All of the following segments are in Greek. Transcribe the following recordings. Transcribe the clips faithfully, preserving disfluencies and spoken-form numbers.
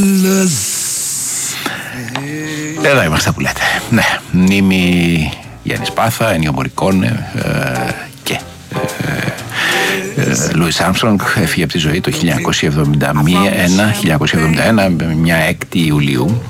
Εδώ είμαστε που λέτε. Ναι, μνήμη Γιάννης Πάθα, Ένιο Μωρικόνε ε, και Λούις Άρμστρονγκ έφυγε από τη ζωή το χίλια εννιακόσια εβδομήντα ένα, μια έκτη Ιουλίου.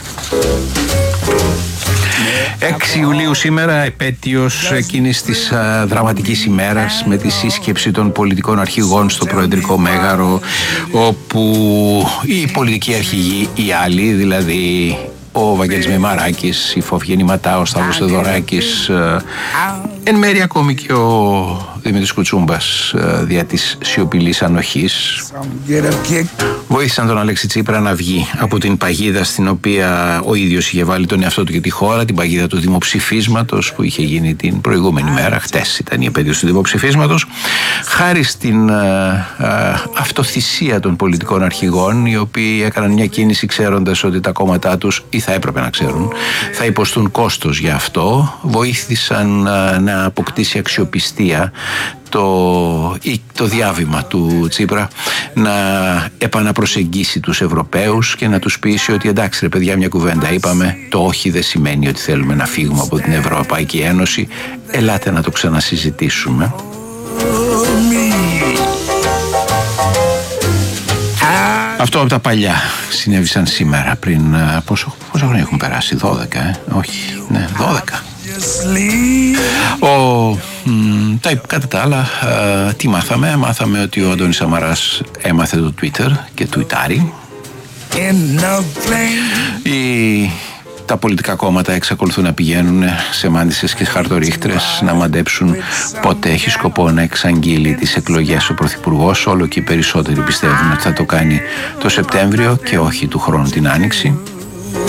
έξι Ιουλίου σήμερα, επέτειος εκείνης της α, δραματικής ημέρας με τη σύσκεψη των πολιτικών αρχηγών στο Προεδρικό Μέγαρο, όπου οι πολιτικοί αρχηγοί, οι άλλοι, δηλαδή ο Βαγγέλης Μημαράκης, η Φόβγενη Ματά, ο Σταύρος Θεοδωράκης, ε, εν μέρει ακόμη και ο Δημήτρης Κουτσούμπας ε, δια της σιωπηλής ανοχής, βοήθησαν τον Αλέξη Τσίπρα να βγει από την παγίδα στην οποία ο ίδιος είχε βάλει τον εαυτό του και τη χώρα, την παγίδα του δημοψηφίσματος που είχε γίνει την προηγούμενη μέρα. Χτες ήταν η επέτειος του δημοψηφίσματος, χάρη στην ε, ε, αυτοθυσία των πολιτικών αρχηγών, οι οποίοι έκαναν μια κίνηση ξέροντας ότι τα κόμματά τους, ή θα έπρεπε να ξέρουν, θα υποστούν κόστος για αυτό. Βοήθησαν ε, να αποκτήσει αξιοπιστία το, το διάβημα του Τσίπρα, να επαναπροσεγγίσει τους Ευρωπαίους και να τους πείσει ότι εντάξει ρε παιδιά, μια κουβέντα είπαμε, το όχι δεν σημαίνει ότι θέλουμε να φύγουμε από την Ευρωπαϊκή Ένωση, ελάτε να το ξανασυζητήσουμε. Αυτό από τα παλιά συνέβησαν σήμερα, πριν πόσο, πόσο χρόνια έχουν περάσει, δώδεκα, ε? Όχι, ναι, δώδεκα. Ο, μ, τα, κατά τα άλλα, α, τι μάθαμε? Μάθαμε ότι ο Αντώνης Σαμαράς έμαθε το Twitter και τουιτάρει. Οι, τα πολιτικά κόμματα εξακολουθούν να πηγαίνουν σε μάντισες και χαρτορίχτρες να μαντέψουν πότε έχει σκοπό να εξαγγείλει τις εκλογές ο Πρωθυπουργός. Όλο και οι περισσότεροι πιστεύουν ότι θα το κάνει το Σεπτέμβριο και όχι του χρόνου την Άνοιξη.